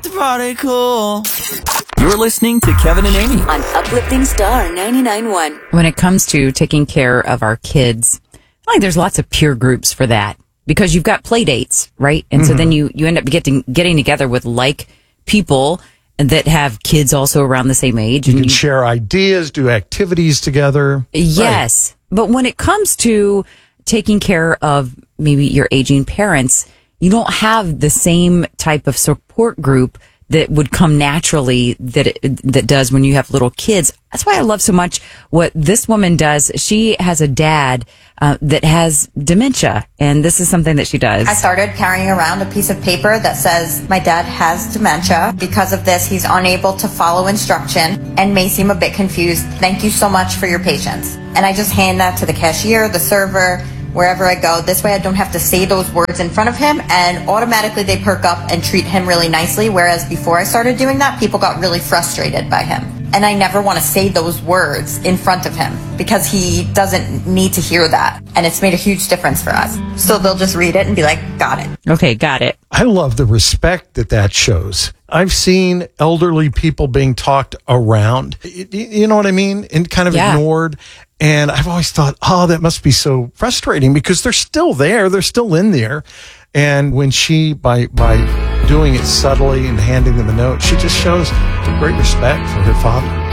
the party cool. You're listening to Kevin and Amy on Uplifting Star 99.1. When it comes to taking care of our kids, I feel like there's lots of peer groups for that because you've got play dates, right? And so then you end up getting together with like people that have kids also around the same age. You and can share ideas, do activities together. Yes. Right. But when it comes to taking care of maybe your aging parents, you don't have the same type of support group that would come naturally that does when you have little kids. That's why I love so much what this woman does. She has a dad that has dementia, and this is something that she does. I started carrying around a piece of paper that says my dad has dementia. Because of this, he's unable to follow instruction and may seem a bit confused. Thank you so much for your patience. And I just hand that to the cashier, the server, wherever I go. This way I don't have to say those words in front of him, and automatically they perk up and treat him really nicely. Whereas before I started doing that, people got really frustrated by him. And I never want to say those words in front of him because he doesn't need to hear that. And it's made a huge difference for us. So they'll just read it and be like, got it. Okay, got it. I love the respect that shows. I've seen elderly people being talked around, you know what I mean? And kind of ignored. And I've always thought, oh, that must be so frustrating because they're still there. They're still in there. And when she, by doing it subtly and handing them a note, she just shows great respect for her father.